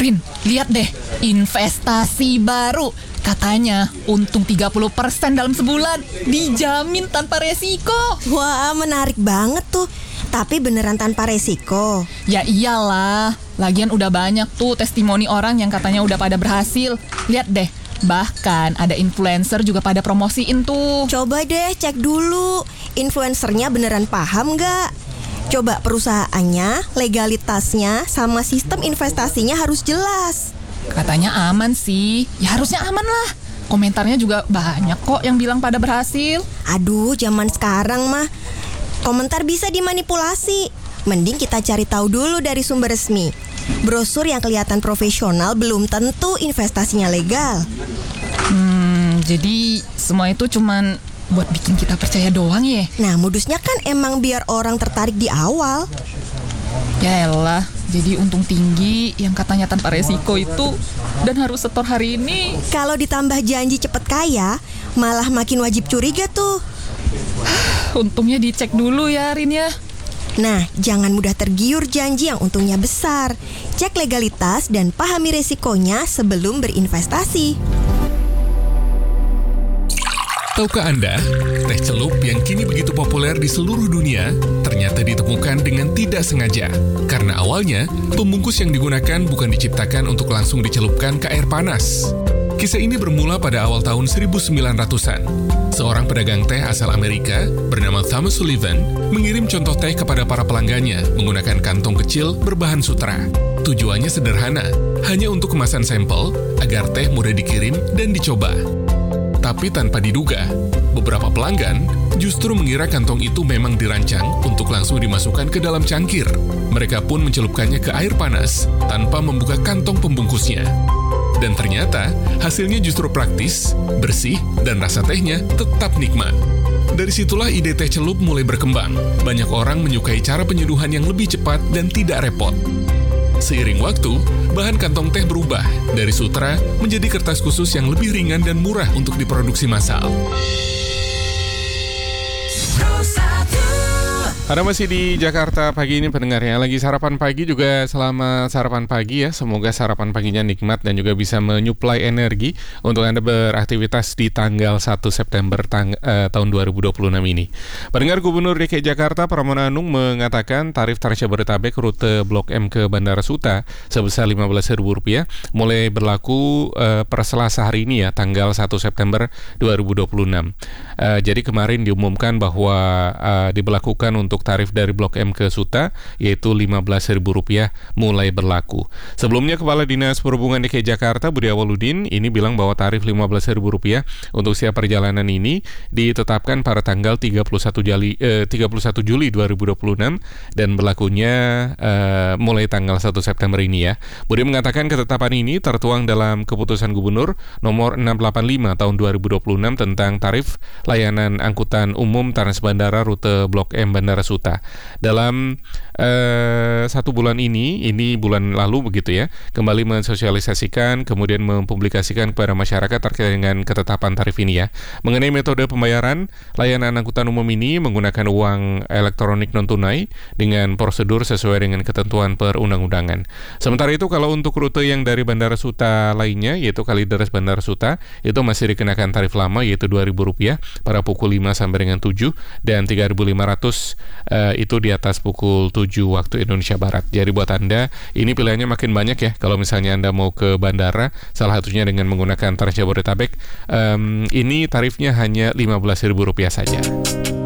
Rin, lihat deh, investasi baru. Katanya untung 30% dalam sebulan, dijamin tanpa resiko. Wah, menarik banget tuh. Tapi beneran tanpa resiko? Ya iyalah, lagian udah banyak tuh testimoni orang yang katanya udah pada berhasil. Lihat deh, bahkan ada influencer juga pada promosiin tuh. Coba deh cek dulu, influencernya beneran paham nggak? Coba perusahaannya, legalitasnya, sama sistem investasinya harus jelas. Katanya aman sih, ya harusnya aman lah. Komentarnya juga banyak kok yang bilang pada berhasil. Aduh, zaman sekarang mah komentar bisa dimanipulasi. Mending kita cari tahu dulu dari sumber resmi. Brosur yang kelihatan profesional belum tentu investasinya legal. Jadi semua itu cuman buat bikin kita percaya doang ya? Nah, modusnya kan emang biar orang tertarik di awal. Yaelah, jadi untung tinggi yang katanya tanpa resiko itu dan harus setor hari ini. Kalau ditambah janji cepet kaya, malah makin wajib curiga tuh. Untungnya dicek dulu ya, Rin ya. Nah, jangan mudah tergiur janji yang untungnya besar. Cek legalitas dan pahami resikonya sebelum berinvestasi. Tahukah Anda, teh celup yang kini begitu populer di seluruh dunia ternyata ditemukan dengan tidak sengaja. Karena awalnya, pembungkus yang digunakan bukan diciptakan untuk langsung dicelupkan ke air panas. Kisah ini bermula pada awal tahun 1900-an. Seorang pedagang teh asal Amerika bernama Thomas Sullivan mengirim contoh teh kepada para pelanggannya menggunakan kantong kecil berbahan sutra. Tujuannya sederhana, hanya untuk kemasan sampel agar teh mudah dikirim dan dicoba. Tapi tanpa diduga, beberapa pelanggan justru mengira kantong itu memang dirancang untuk langsung dimasukkan ke dalam cangkir. Mereka pun mencelupkannya ke air panas tanpa membuka kantong pembungkusnya. Dan ternyata, hasilnya justru praktis, bersih, dan rasa tehnya tetap nikmat. Dari situlah ide teh celup mulai berkembang. Banyak orang menyukai cara penyeduhan yang lebih cepat dan tidak repot. Seiring waktu, bahan kantong teh berubah dari sutra menjadi kertas khusus yang lebih ringan dan murah untuk diproduksi massal. Anda masih di Jakarta pagi ini pendengarnya. Lagi sarapan pagi juga, selamat sarapan pagi ya. Semoga sarapan paginya nikmat dan juga bisa menyuplai energi untuk Anda beraktivitas di tanggal 1 September tahun 2026 ini. Pendengar, Gubernur DKI Jakarta Pramono Anung mengatakan tarif Trans Jabodetabek rute Blok M ke Bandara Suta sebesar Rp15.000 mulai berlaku per Selasa hari ini ya, tanggal 1 September 2026. Jadi kemarin diumumkan bahwa diberlakukan untuk tarif dari Blok M ke Suta, yaitu Rp15.000 mulai berlaku. Sebelumnya, Kepala Dinas Perhubungan DKI Jakarta, Budi Awaludin, ini bilang bahwa tarif Rp15.000 untuk setiap perjalanan ini ditetapkan pada tanggal 31 Juli 2026 dan berlakunya mulai tanggal 1 September ini ya. Budi mengatakan ketetapan ini tertuang dalam Keputusan Gubernur nomor 685 tahun 2026 tentang tarif layanan angkutan umum transbandara rute Blok M Bandara Suta. Dalam 1 bulan ini bulan lalu begitu ya, kembali mensosialisasikan, kemudian mempublikasikan kepada masyarakat terkait dengan ketetapan tarif ini ya. Mengenai metode pembayaran, layanan angkutan umum ini menggunakan uang elektronik non-tunai dengan prosedur sesuai dengan ketentuan perundang-undangan. Sementara itu, kalau untuk rute yang dari Bandara Suta lainnya, yaitu Kalideres Bandara Suta, itu masih dikenakan tarif lama, yaitu Rp2.000 pada pukul 5 sampai dengan 7 dan Rp3.500 itu di atas pukul 7 waktu Indonesia Barat. Jadi buat Anda, ini pilihannya makin banyak ya. Kalau misalnya Anda mau ke bandara, salah satunya dengan menggunakan Trans Jabodetabek, ini tarifnya hanya Rp15.000 saja.